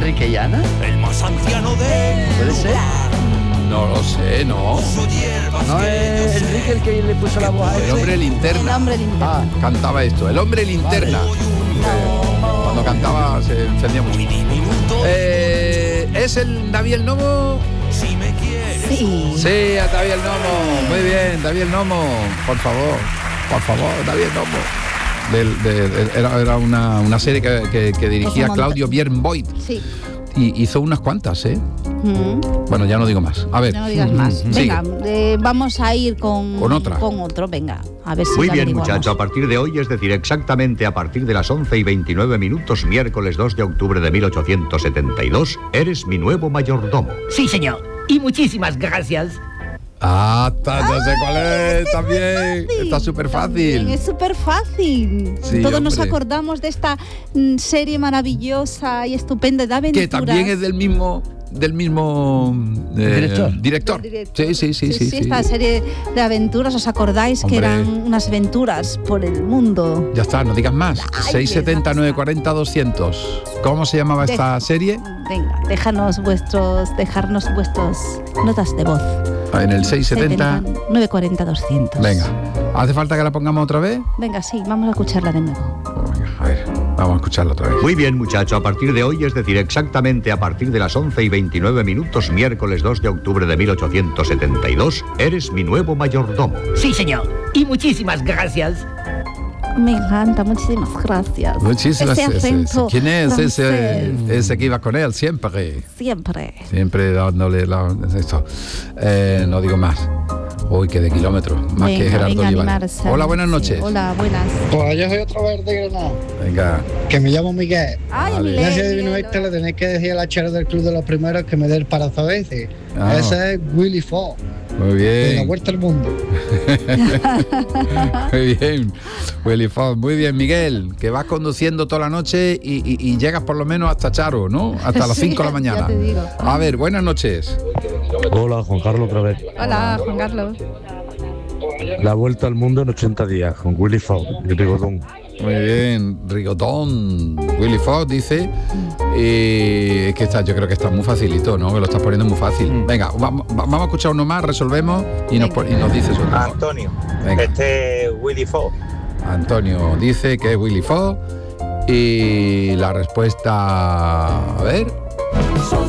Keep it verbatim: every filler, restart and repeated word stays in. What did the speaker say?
Enrique y Ana? El más anciano de... ¿Puede ser? No lo sé, no. ¿No es Enrique el que le puso la voz a El ese? hombre linterna. El hombre linterna. Ah, cantaba esto. El hombre linterna. Eh, Cuando cantaba se encendía mucho. Eh, ¿Es el David el Nomo? Si me quieres. Sí. Sí, a David el Nomo. Muy bien, David el Nomo. Por favor, por favor, David el Nomo. Del- de- de- era era una, una serie que, que- que dirigía Pues un Claudio Björnvoid. Sí. Y hizo unas cuantas, ¿eh? Mm. Bueno, ya no digo más. A ver. No digas más. Sigue. Venga, eh, vamos a ir con, Con otra. con otro, venga. A ver si Muy lo bien, averiguamos. muchacho, a partir de hoy, es decir, exactamente a partir de las once y veintinueve minutos, miércoles dos de octubre de mil ochocientos setenta y dos, eres mi nuevo mayordomo. Sí, señor. Y muchísimas gracias. Ah, está, no sé cuál es, también. Fácil, Está súper también, fácil. Es súper fácil. Sí, Todos nos hombre. acordamos de esta mm, serie maravillosa y estupenda de aventuras. Que también es del mismo del mismo eh, Director. director. Del director. Sí, sí, sí, sí. sí. Esta serie de aventuras, ¿os acordáis Hombre. que eran unas aventuras por el mundo? Ya está, no digas más. Ay, seis setenta, qué nueve cuarenta, doscientos. ¿Cómo se llamaba De- esta serie? Venga, déjanos vuestros, dejarnos vuestros notas de voz. En el seis setenta. nueve cuarenta, doscientos. Venga. ¿Hace falta que la pongamos otra vez? Venga, sí, vamos a escucharla de nuevo. Venga, a ver, vamos a escucharla otra vez. Muy bien, muchacho, a partir de hoy, es decir, exactamente a partir de las once y veintinueve minutos, miércoles dos de octubre de mil ochocientos setenta y dos, eres mi nuevo mayordomo. Sí, señor. Y muchísimas gracias. Me encanta, muchísimas gracias. Muchísimas Ese gracias. acento ¿Quién es ese, francés, ese que iba con él siempre? Siempre. Siempre dándole la, esto. Eh, no digo más. Uy, que de kilómetros. Más Venga, que Gerardo venga, Olivares. animarse. Hola, buenas Sí, noches. hola, buenas. Pues yo soy otro verde de Granada, Venga. que me llamo Miguel. Ay, Vale. Miguel, Gracias, Divino Miguel. Vista, le tenéis que decir al achero del Club de los Primeros que me dé el parazabeces. Ah. Ese es Willy Fogg, Muy de la bien. Vuelta al Mundo. Muy bien. Willy Fox. Muy bien, Miguel. Que vas conduciendo toda la noche y, y- y llegas por lo menos hasta Charo, ¿no? Hasta las Sí, cinco de la ya mañana. te digo. A ver, buenas noches. Hola, Juan Carlos otra vez. Hola, Juan Carlos. La vuelta al mundo en ochenta días con Willy Fogg y Rigodón. Muy bien, Rigotón. Willy Fox dice. Y es que está, yo creo que está muy facilito, ¿no? Que lo estás poniendo muy fácil. Venga, vamos, vamos a escuchar uno más, resolvemos y nos, pon- y nos dices otro. Antonio, Venga. este es Willy Fogg. Antonio dice que es Willy Fox. Y la respuesta. A ver.